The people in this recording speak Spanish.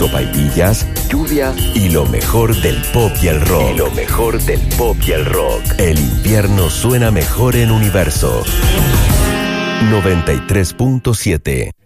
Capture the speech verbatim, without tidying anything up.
Sopaipillas, lluvia y lo mejor del pop y el rock. Y lo mejor del pop y el rock. El invierno suena mejor en Universo noventa y tres punto siete.